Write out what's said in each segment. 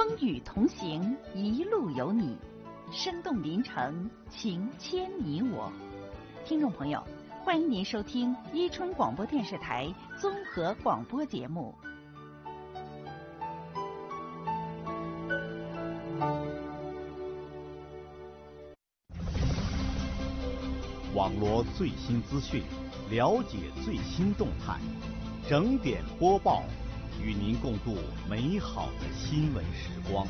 风雨同行，一路有你，生动临城，情牵你我。听众朋友，欢迎您收听伊春广播电视台综合广播节目。 网罗最新资讯，了解最新动态，整点播报，与您共度美好的新闻时光。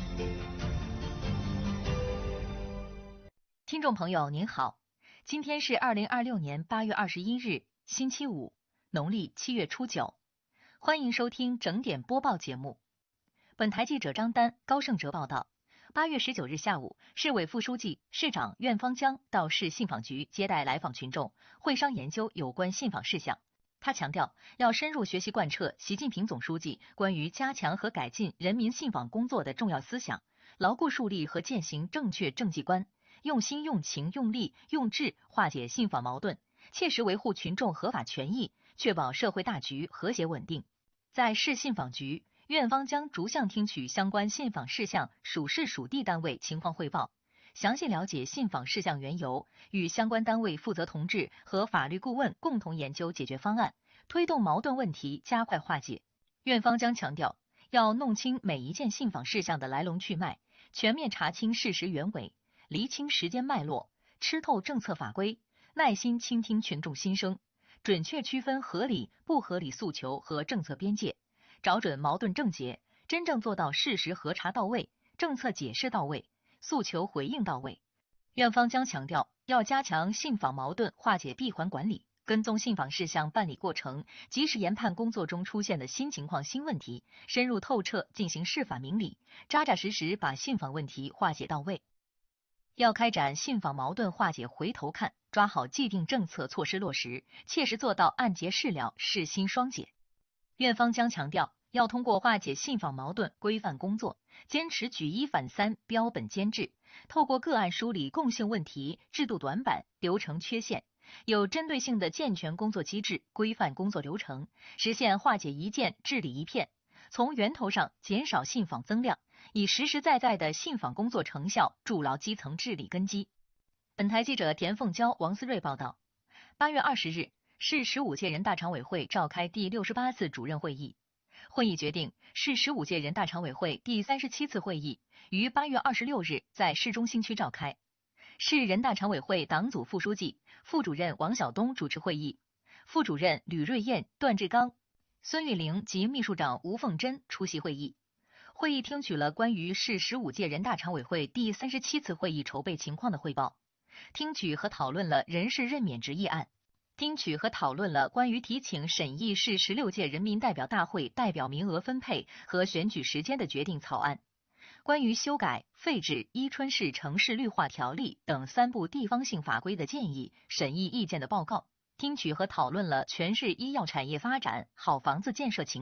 听众朋友您好，今天是2026年8月21日，星期五，农历7月初9，欢迎收听整点播报节目。本台记者张丹、高胜哲报道。8月19日下午，市委副书记、市长苑方江到市信访局接待来访群众，会商研究有关信访事项。他强调，要深入学习贯彻习近平总书记关于加强和改进人民信访工作的重要思想，牢固树立和践行正确政绩观，用心用情用力用智化解信访矛盾，切实维护群众合法权益，确保社会大局和谐稳定。在市信访局，苑方江逐项听取相关信访事项属市属地单位情况汇报，详细了解信访事项缘由，与相关单位负责同志和法律顾问共同研究解决方案，推动矛盾问题加快化解。苑方江强调，要弄清每一件信访事项的来龙去脉，全面查清事实原委，厘清时间脉络，吃透政策法规，耐心倾听群众心声，准确区分合理不合理诉求和政策边界，找准矛盾症结，真正做到事实核查到位，政策解释到位，诉求回应到位。苑方江强调，要加强信访矛盾化解闭环管理，跟踪信访事项办理过程，及时研判工作中出现的新情况新问题，深入透彻进行释法明理，扎扎实实把信访问题化解到位。要开展信访矛盾化解回头看，抓好既定政策措施落实，切实做到按揭事了，事心双解。苑方江强调，要通过化解信访矛盾规范工作，坚持举一反三，标本兼治，透过个案梳理共性问题、制度短板、流程缺陷，有针对性的健全工作机制，规范工作流程，实现化解一件治理一片，从源头上减少信访增量，以实实在在的信访工作成效筑牢基层治理根基。本台记者田凤娇、王思睿报道。8月20日，市15届人大常委会召开第68次主任会议。会议决定，市15届人大常委会第37次会议于8月26日在市中心区召开。市人大常委会党组副书记、副主任王晓东主持会议，副主任吕瑞燕、段志刚、孙玉玲及秘书长吴凤珍出席会议。会议听取了关于市15届人大常委会第37次会议筹备情况的汇报，听取和讨论了人事任免执议案，听取和讨论了关于提请审议市16届人民代表大会代表名额分配和选举时间的决定草案，关于修改、废止伊春市城市绿化条例等3部地方性法规的建议审议意见的报告，听取和讨论了全市医药产业发展、好房子建设情况。